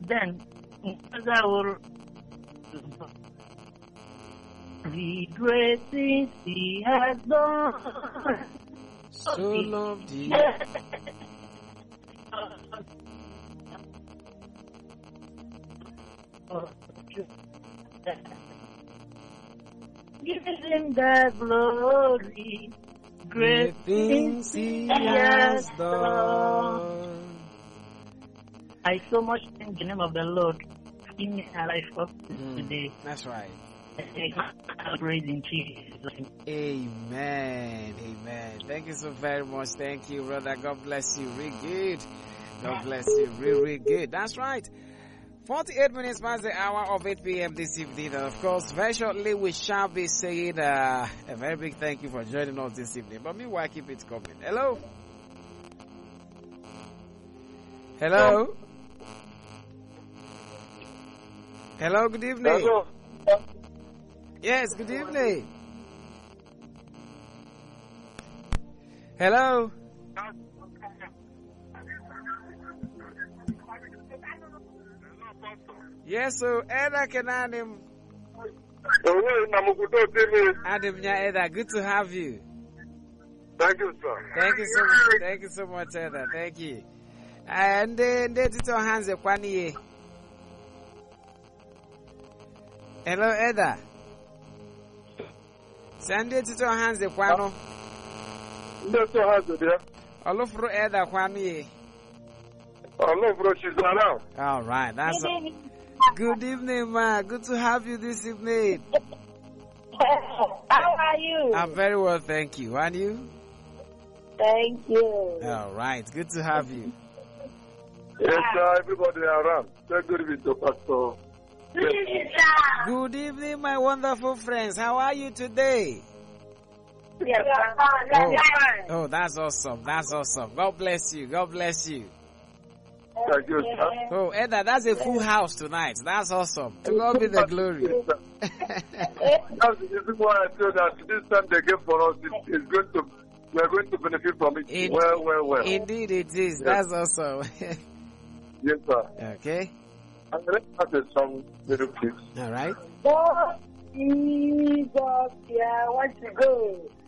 Then, I will the great things he has done. So loved he. Give him the glory. Great things he has done. I so much thank the name of the Lord in my life up today. That's right. Praise in Jesus. Amen. Amen. Thank you so very much. Thank you, brother. God bless you. Really good. God bless you. Really good. That's right. 48 minutes past the hour of 8 p.m. this evening. And of course, very shortly we shall be saying a very big thank you for joining us this evening. But meanwhile, keep it coming. Hello? Hello? Hello, good evening. Hello. Yes, good evening. Hello? Yes, so Eda Kenanim. Adam Eda, good to have you. Thank you, sir. Thank you so much. Thank you so much, Eda. Thank you. And then it's on hands of Kwani. Hello, Eda. Send it to hands of Kwano. That's your husband, yeah? I love for Eda Kwani. I love for she's around. All right, that's good evening, ma. Good to have you this evening. How are you? I'm very well, thank you. And you? Thank you. All right, good to have you. Yes, sir. Everybody around. Very good evening to Pastor. Good evening, my wonderful friends. How are you today? Oh, that's awesome. That's awesome. God bless you. God bless you. Thank you, sir. Oh, Edda, that's a full house tonight. That's awesome. To God be the glory. That's the reason why I feel that this time they give for us, it's going to, we are going to benefit from it. Well. Indeed it is. Yes. That's awesome. Yes, sir. Okay. And let's have a song, little please. All right. Oh, Jesus, yeah, I want to go.